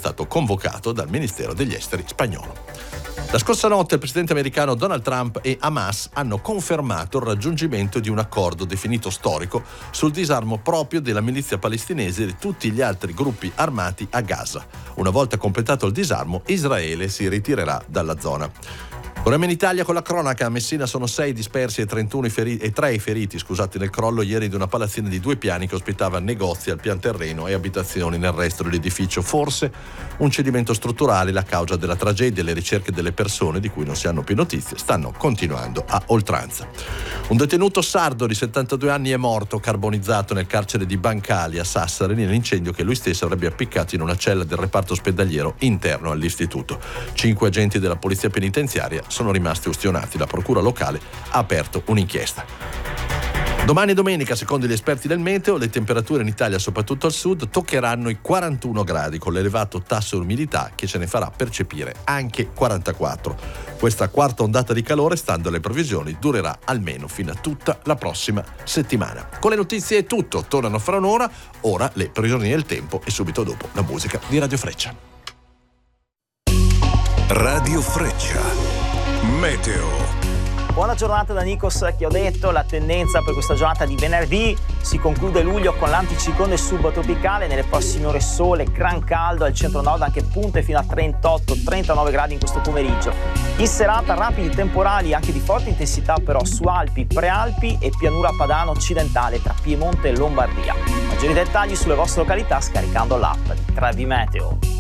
stato convocato dal Ministero degli Esteri spagnolo. La scorsa notte il presidente americano Donald Trump e Hamas hanno confermato il raggiungimento di un accordo definito storico sul disarmo proprio della milizia palestinese e di tutti gli altri gruppi armati a Gaza. Una volta completato il disarmo, Israele si ritirerà dalla zona. Torniamo in Italia con la cronaca. A Messina sono 6 dispersi e 3 i feriti nel crollo ieri di una palazzina di 2 piani che ospitava negozi al pian terreno e abitazioni nel resto dell'edificio. Forse un cedimento strutturale la causa della tragedia. Le ricerche delle persone, di cui non si hanno più notizie, stanno continuando a oltranza. Un detenuto sardo di 72 anni è morto carbonizzato nel carcere di Bancali a Sassari nell'incendio che lui stesso avrebbe appiccato in una cella del reparto ospedaliero interno all'istituto. 5 agenti della polizia penitenziaria sono rimasti ustionati. La procura locale ha aperto un'inchiesta. Domani e domenica, secondo gli esperti del meteo, le temperature in Italia, soprattutto al sud, toccheranno i 41 gradi con l'elevato tasso di umidità che ce ne farà percepire anche 44. Questa quarta ondata di calore, stando alle previsioni, durerà almeno fino a tutta la prossima settimana. Con le notizie è tutto, tornano fra un'ora, ora le previsioni del tempo e subito dopo la musica di Radio Freccia. Radio Freccia. Meteo. Buona giornata da Nikos Chiodetto. La tendenza per questa giornata di venerdì: si conclude luglio con l'anticiclone subtropicale. Nelle prossime ore sole, gran caldo al centro-nord, anche punte fino a 38-39 gradi in questo pomeriggio. In serata rapidi temporali anche di forte intensità però su Alpi, Prealpi e pianura padana occidentale tra Piemonte e Lombardia. Maggiori dettagli sulle vostre località scaricando l'app di Trevi Meteo.